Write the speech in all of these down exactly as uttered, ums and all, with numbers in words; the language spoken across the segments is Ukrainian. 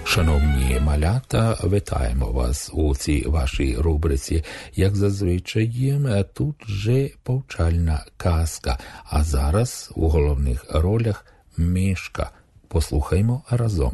Шановні малята, вітаємо вас у цій вашій рубриці. Як зазвичай, тут же повчальна казка, а зараз у головних ролях Мишка. Послухаймо разом.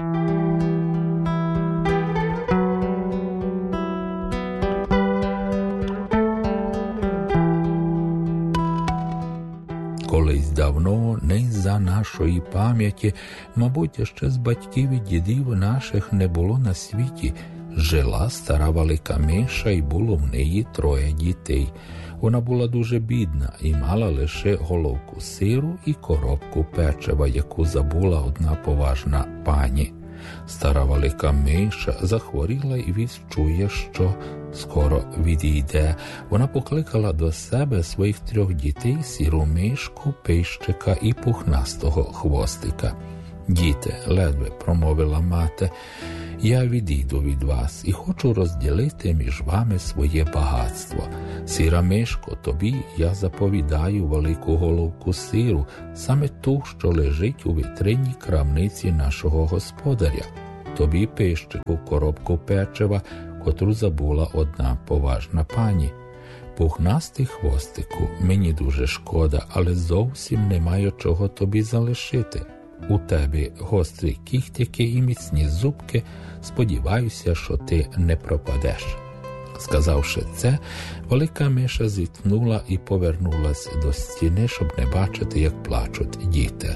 Колись давно, не за нашої пам'яті, мабуть, ще з батьків і дідів наших не було на світі, жила стара велика Миша, і було в неї троє дітей. Вона була дуже бідна і мала лише головку сиру і коробку печива, яку забула одна поважна пані. Стара велика Миша захворіла і відчує, що скоро відійде. Вона покликала до себе своїх трьох дітей: сіру мишку, пищика і пухнастого хвостика. «Діти», – ледве промовила мати, – «я відійду від вас і хочу розділити між вами своє багатство. Сіра мишко, тобі я заповідаю велику головку сиру, саме ту, що лежить у вітрині крамниці нашого господаря. Тобі, пищику, коробку печива, котру забула одна поважна пані. Пухнастий хвостику, мені дуже шкода, але зовсім немає чого тобі залишити. У тебе гострі кіхтики і міцні зубки, сподіваюся, що ти не пропадеш». Сказавши це, велика Миша зітхнула і повернулась до стіни, щоб не бачити, як плачуть діти.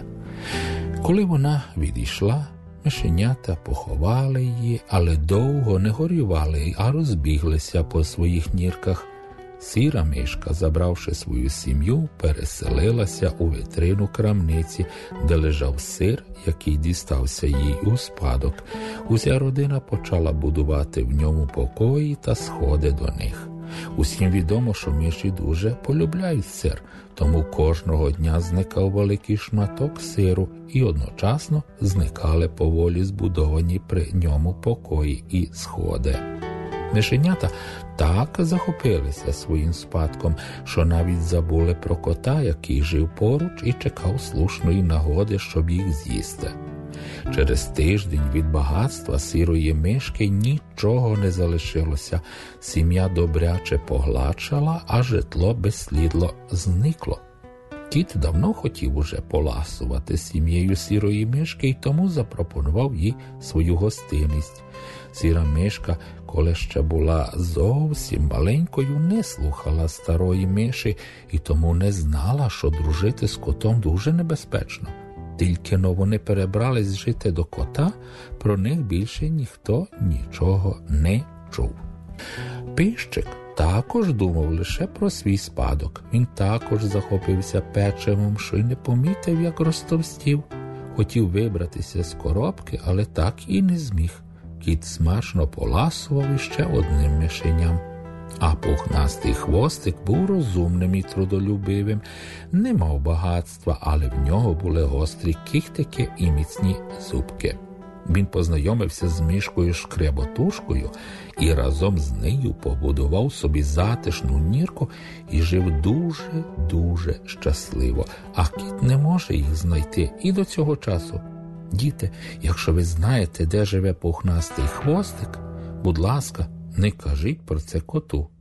Коли вона відійшла, мишенята поховали її, але довго не горювали, а розбіглися по своїх нірках. Сіра мишка, забравши свою сім'ю, переселилася у вітрину крамниці, де лежав сир, який дістався їй у спадок. Уся родина почала будувати в ньому покої та сходи до них. Усім відомо, що миші дуже полюбляють сир, тому кожного дня зникав великий шматок сиру, і одночасно зникали поволі збудовані при ньому покої і сходи. Мишенята так захопилися своїм спадком, що навіть забули про кота, який жив поруч і чекав слушної нагоди, щоб їх з'їсти. Через тиждень від багатства сірої мишки нічого не залишилося. Сім'я добряче погладшала, а житло безслідно зникло. Кіт давно хотів уже поласувати сім'єю сірої мишки і тому запропонував їй свою гостинність. Сіра мишка, коли ще була зовсім маленькою, не слухала старої миші і тому не знала, що дружити з котом дуже небезпечно. Тільки-но вони перебрались жити до кота, про них більше ніхто нічого не чув. Пищик також думав лише про свій спадок. Він також захопився печивом, що й не помітив, як розтовстів. Хотів вибратися з коробки, але так і не зміг. Кіт смачно поласував іще одним мишеням. А пухнастий хвостик був розумним і трудолюбивим, не мав багатства, але в нього були гострі кіхтики і міцні зубки. Він познайомився з мишкою Шкреботушкою і разом з нею побудував собі затишну нірку і жив дуже-дуже щасливо. А кіт не може їх знайти і до цього часу. Діти, якщо ви знаєте, де живе пухнастий хвостик, будь ласка, не кажіть про це коту.